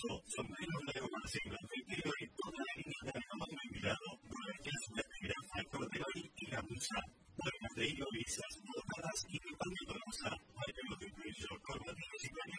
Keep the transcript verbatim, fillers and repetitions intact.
uso, sombreros de goma, blanqueo y toda la línea de aroma ventilado, brochas de grafa, corderoy y gamuza, puertas de hilo lisas, dotadas y de pan de rosa, marcos de brillo, corbatillos y paños